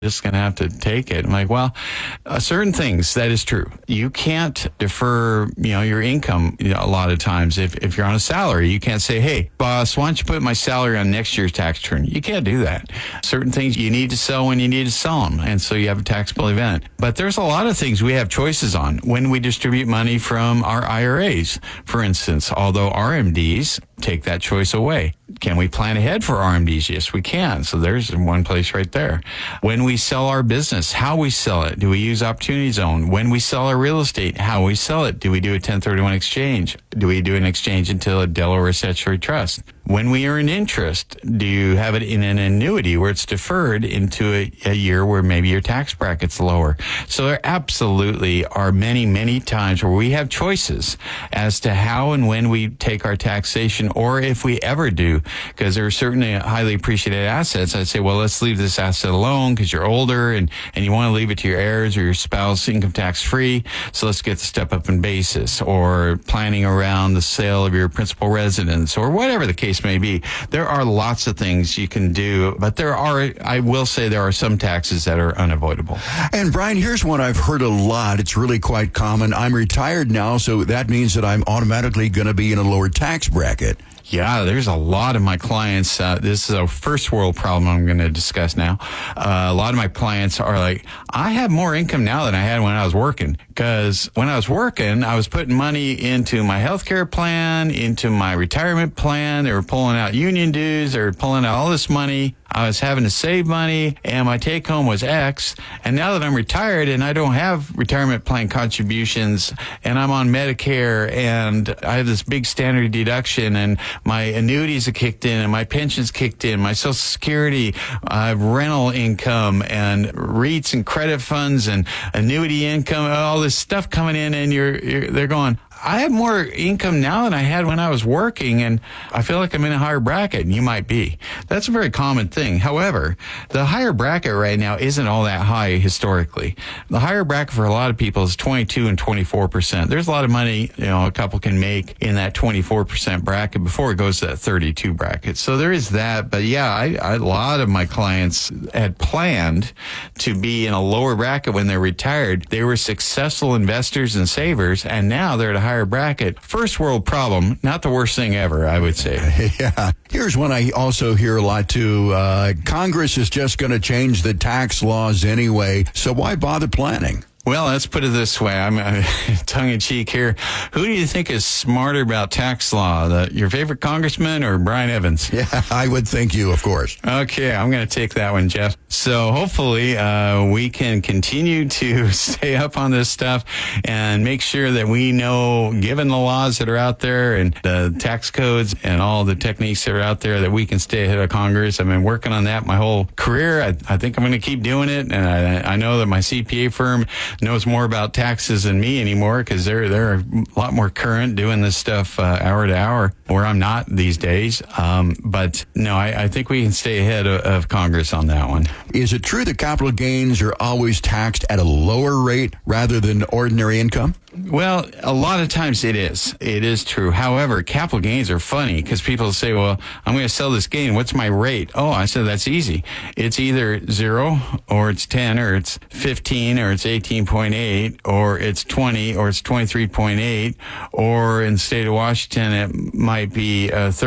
just going to have to take it. I'm like, well, certain things, that is true. You can't defer, your income a lot of times. If you're on a salary, you can't say, hey, boss, why don't you put my salary on next year's tax return? You can't do that. Certain things you need to sell when you need to sell them. And so you have a taxable event. But there's a lot of things we have choices on when we distribute money from our IRAs. For instance, although RMDs take that choice away. Can we plan ahead for RMDs? Yes, we can. So there's one place right there. When we sell our business, how we sell it. Do we use Opportunity Zone? When we sell our real estate, how we sell it. Do we do a 1031 exchange? Do we do an exchange into a Delaware statutory trust? When we earn interest, do you have it in an annuity where it's deferred into a year where maybe your tax bracket's lower? So there absolutely are many, many times where we have choices as to how and when we take our taxation, or if we ever do, because there are certainly highly appreciated assets. I'd say, well, let's leave this asset alone because you're older and you want to leave it to your heirs or your spouse income tax free. So let's get the step up in basis, or planning around the sale of your principal residence, or whatever the case may be. There are lots of things you can do, but I will say there are some taxes that are unavoidable. And Brian, here's one I've heard a lot. It's really quite common. I'm retired now, so that means that I'm automatically going to be in a lower tax bracket. Yeah, there's a lot of my clients. This is a first world problem I'm going to discuss now. A lot of my clients are like, I have more income now than I had when I was working. Because when I was working, I was putting money into my healthcare plan, into my retirement plan. They were pulling out union dues. They were pulling out all this money. I was having to save money, and my take home was X. And now that I'm retired and I don't have retirement plan contributions, and I'm on Medicare, and I have this big standard deduction, and my annuities have kicked in, and my pensions kicked in, my Social Security, I have rental income, and REITs and credit funds, and annuity income, all this stuff coming in, and they're going, I have more income now than I had when I was working, and I feel like I'm in a higher bracket. And you might be. That's a very common thing. However, the higher bracket right now isn't all that high historically. The higher bracket for a lot of people is 22 and 24%. There's a lot of money, a couple can make in that 24% bracket before it goes to that 32 bracket. So there is that. But yeah, a lot of my clients had planned to be in a lower bracket when they're retired. They were successful investors and savers, and now they're at a higher bracket. First world problem, not the worst thing ever, I would say. Yeah. Here's one I also hear a lot too. Congress is just going to change the tax laws anyway, so why bother planning? Well, let's put it this way. I'm tongue-in-cheek here. Who do you think is smarter about tax law, your favorite congressman or Brian Evans? Yeah, I would think you, of course. Okay, I'm going to take that one, Jeff. So hopefully we can continue to stay up on this stuff and make sure that we know, given the laws that are out there and the tax codes and all the techniques that are out there, that we can stay ahead of Congress. I've been working on that my whole career. I think I'm going to keep doing it. And I know that my CPA firm knows more about taxes than me anymore, because they're a lot more current doing this stuff hour to hour, where I'm not these days. But no, I think we can stay ahead of Congress on that one. Is it true that capital gains are always taxed at a lower rate rather than ordinary income? Well, a lot of times it is. It is true. However, capital gains are funny because people say, well, I'm going to sell this gain. What's my rate? Oh, I said, that's easy. It's either 0 or it's 10 or it's 15 or it's 18.8 or it's 20 or it's 23.8, or in the state of Washington, it might be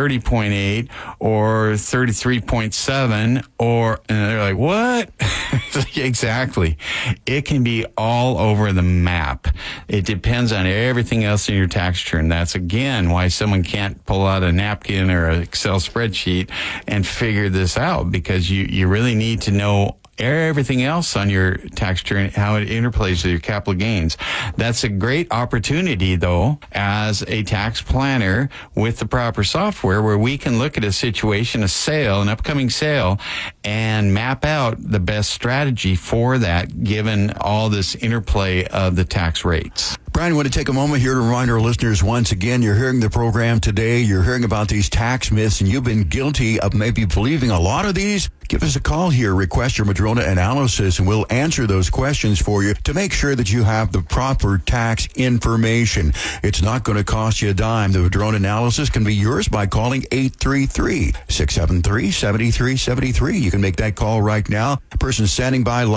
30.8 or 33.7, and they're like, what? Exactly. It can be all over the map. It depends on everything else in your tax return. That's, again, why someone can't pull out a napkin or an Excel spreadsheet and figure this out, because you really need to know everything else on your tax return, how it interplays with your capital gains. That's a great opportunity, though, as a tax planner with the proper software, where we can look at a situation, a sale, an upcoming sale, and map out the best strategy for that, given all this interplay of the tax rates. Brian, I want to take a moment here to remind our listeners once again, you're hearing the program today, you're hearing about these tax myths, and you've been guilty of maybe believing a lot of these. Give us a call here, request your Madrona analysis, and we'll answer those questions for you to make sure that you have the proper tax information. It's not going to cost you a dime. The Madrona analysis can be yours by calling 833-673-7373. You can make that call right now. A person standing by